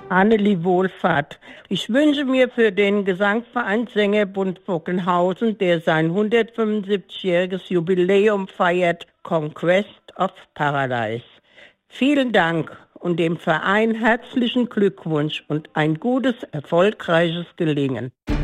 Annelie Wohlfahrt. Ich wünsche mir für den Gesangverein Sängerbund Bockenhausen, der sein 175-jähriges Jubiläum feiert, Conquest of Paradise. Vielen Dank und dem Verein herzlichen Glückwunsch und ein gutes, erfolgreiches Gelingen.